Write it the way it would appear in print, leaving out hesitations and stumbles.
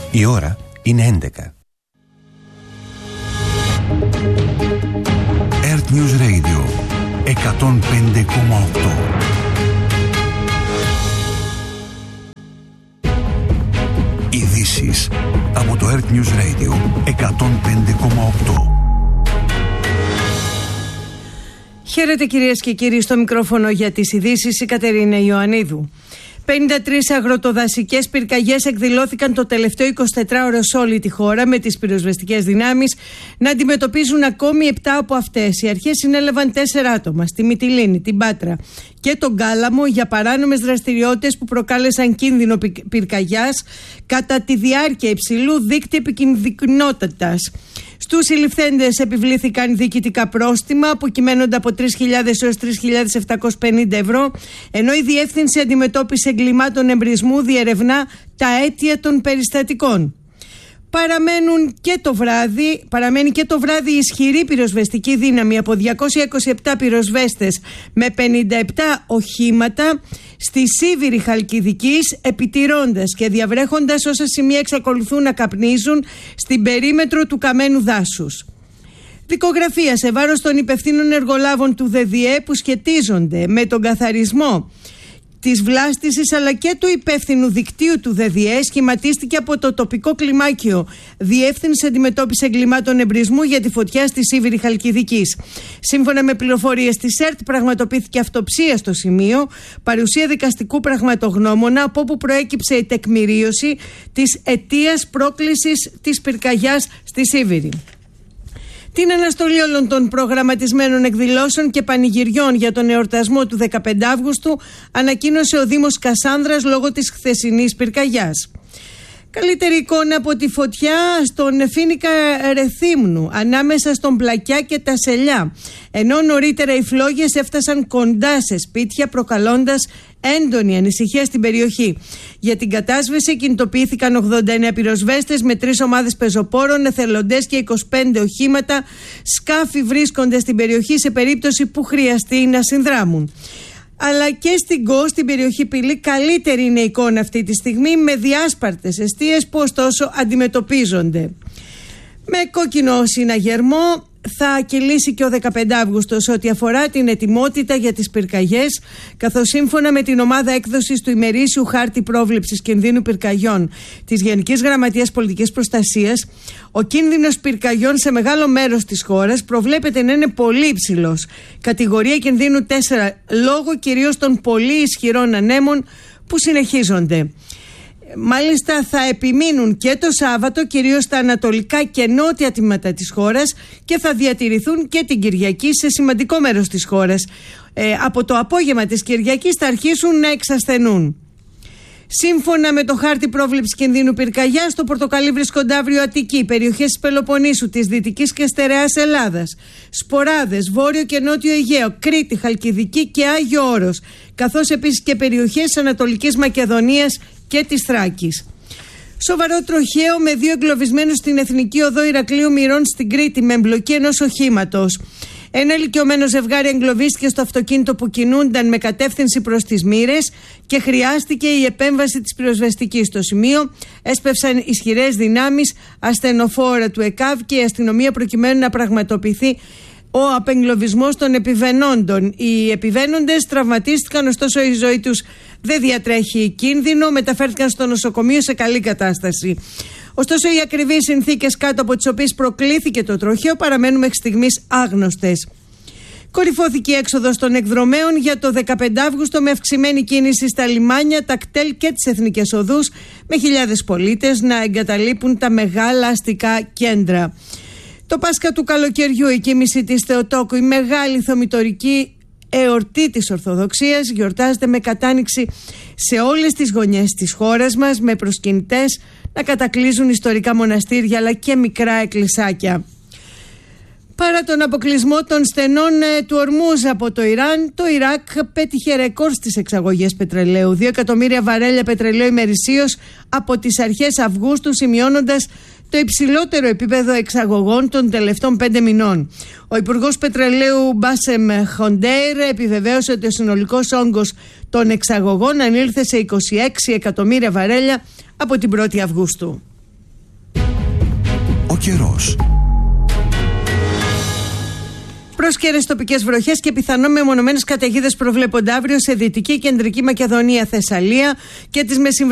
Η ώρα είναι 11. Earth News Radio 105,8. Ειδήσεις από το Earth News Radio 105,8. Χαίρετε κυρίες και κύριοι, στο μικρόφωνο για τις ειδήσεις η Κατερίνα Ιωαννίδου. 53 αγροτοδασικές πυρκαγιές εκδηλώθηκαν το τελευταίο 24ωρο σε όλη τη χώρα, με τις πυροσβεστικές δυνάμεις να αντιμετωπίζουν ακόμη 7 από αυτές. Οι αρχές συνέλαβαν 4 άτομα στη Μυτιλήνη, την Πάτρα και τον Κάλαμο για παράνομες δραστηριότητες που προκάλεσαν κίνδυνο πυρκαγιάς κατά τη διάρκεια υψηλού δείκτη επικινδυνότητας. Στους συλληφθέντες επιβλήθηκαν διοικητικά πρόστιμα που κυμαίνονται από 3.000 έως 3.750 ευρώ, ενώ η Διεύθυνση Αντιμετώπισης Εγκλημάτων Εμπρισμού διερευνά τα αίτια των περιστατικών. Παραμένει και το βράδυ ισχυρή πυροσβεστική δύναμη από 227 πυροσβέστες με 57 οχήματα στη Σίβηρη Χαλκιδικής, επιτηρώντας και διαβρέχοντας όσα σημεία εξακολουθούν να καπνίζουν στην περίμετρο του καμένου δάσους. Δικογραφία σε βάρος των υπευθύνων εργολάβων του ΔΔΕ που σχετίζονται με τον καθαρισμό της βλάστησης αλλά και του υπεύθυνου δικτύου του ΔΔΕ σχηματίστηκε από το τοπικό κλιμάκιο Διεύθυνση Αντιμετώπισης Εγκλημάτων Εμπρισμού για τη φωτιά στη Σίβηρη Χαλκιδικής. Σύμφωνα με πληροφορίες της ΕΡΤ, πραγματοποιήθηκε αυτοψία στο σημείο, παρουσία δικαστικού πραγματογνώμονα, από όπου προέκυψε η τεκμηρίωση της αιτίας πρόκλησης της πυρκαγιάς στη Σίβηρη. Την αναστολή όλων των προγραμματισμένων εκδηλώσεων και πανηγυριών για τον εορτασμό του 15 Αύγουστου ανακοίνωσε ο Δήμος Κασάνδρας λόγω της χθεσινής πυρκαγιάς. Καλύτερη εικόνα από τη φωτιά στον Φοίνικα Ρεθύμνου, ανάμεσα στον Πλακιά και τα Σελιά, ενώ νωρίτερα οι φλόγες έφτασαν κοντά σε σπίτια, προκαλώντας έντονη ανησυχία στην περιοχή. Για την κατάσβεση κινητοποιήθηκαν 89 πυροσβέστες με 3 ομάδες πεζοπόρων, εθελοντές και 25 οχήματα. Σκάφη βρίσκονται στην περιοχή σε περίπτωση που χρειαστεί να συνδράμουν. Αλλά και στην ΚΟ, στην περιοχή Πυλή, καλύτερη είναι η εικόνα αυτή τη στιγμή, με διάσπαρτες εστίες που ωστόσο αντιμετωπίζονται. Με κόκκινο συναγερμό θα κυλήσει και ο 15 Αύγουστος ό,τι αφορά την ετοιμότητα για τις πυρκαγιές, καθώς σύμφωνα με την ομάδα έκδοσης του ημερήσιου χάρτη πρόβλεψης κινδύνου πυρκαγιών της Γενικής Γραμματείας Πολιτικής Προστασίας, ο κίνδυνος πυρκαγιών σε μεγάλο μέρος της χώρας προβλέπεται να είναι πολύ υψηλός. Κατηγορία κινδύνου 4, λόγω κυρίως των πολύ ισχυρών ανέμων που συνεχίζονται. Μάλιστα θα επιμείνουν και το Σάββατο, κυρίως στα ανατολικά και νότια τμήματα της χώρας, και θα διατηρηθούν και την Κυριακή σε σημαντικό μέρος της χώρας. Από το απόγευμα της Κυριακής θα αρχίσουν να εξασθενούν. Σύμφωνα με το χάρτη πρόβλεψης κινδύνου πυρκαγιάς, στο πορτοκαλί βρίσκονται αύριο Αττική, περιοχές της Πελοποννήσου, της Δυτικής και Στερεάς Ελλάδας, Σποράδες, Βόρειο και Νότιο Αιγαίο, Κρήτη, Χαλκιδική και Άγιο Όρος, καθώς επίσης και περιοχές της Ανατολικής Μακεδονίας και της Θράκης. Σοβαρό τροχαίο με 2 εγκλωβισμένους στην Εθνική Οδό Ηρακλείου Μυρών στην Κρήτη με εμπλοκή ενός οχήματος. Ένα ηλικιωμένο ζευγάρι εγκλωβίστηκε στο αυτοκίνητο που κινούνταν με κατεύθυνση προς τις Μύρες και χρειάστηκε η επέμβαση της πυροσβεστικής. Στο σημείο έσπευσαν ισχυρές δυνάμεις ασθενοφόρα του ΕΚΑΒ και η αστυνομία προκειμένου να πραγματοποιηθεί ο απεγκλωβισμός των επιβαίνοντων. Οι επιβαίνοντες τραυματίστηκαν, ωστόσο η ζωή τους δεν διατρέχει κίνδυνο, μεταφέρθηκαν στο νοσοκομείο σε καλή κατάσταση. Ωστόσο, οι ακριβείς συνθήκες κάτω από τις οποίες προκλήθηκε το τροχαίο παραμένουν μέχρι στιγμής άγνωστες. Κορυφώθηκε η έξοδος των εκδρομέων για το 15 Αύγουστο με αυξημένη κίνηση στα λιμάνια, τα κτέλ και τις εθνικές οδούς, με χιλιάδες πολίτες να εγκαταλείπουν τα μεγάλα αστικά κέντρα. Το Πάσχα του καλοκαιριού, η κοίμηση της Θεοτόκου, η μεγάλη θωμητορική εορτή της Ορθοδοξίας, γιορτάζεται με κατάνοιξη σε όλες τις γωνιές της χώρας μας, με προσκυνητές να κατακλείζουν ιστορικά μοναστήρια αλλά και μικρά εκκλησάκια. Παρά τον αποκλεισμό των στενών του Ορμούζ από το Ιράν, το Ιράκ πέτυχε ρεκόρ στις εξαγωγές πετρελαίου. 2 εκατομμύρια βαρέλια πετρελαίου ημερησίως από τις αρχές Αυγούστου, σημειώνοντας το υψηλότερο επίπεδο εξαγωγών των τελευταίων 5 μηνών. Ο Υπουργός Πετρελαίου Μπάσεμ Χοντέιρ επιβεβαίωσε ότι ο συνολικός όγκος των εξαγωγών ανήλθε σε 26 εκατομμύρια βαρέλια από την 1η Αυγούστου. καιρός. Πρόσκαιρες τοπικές βροχές και πιθανόν μεμονωμένες καταιγίδες προβλέπονται αύριο σε Δυτική Κεντρική Μακεδονία, Θεσσαλία και τις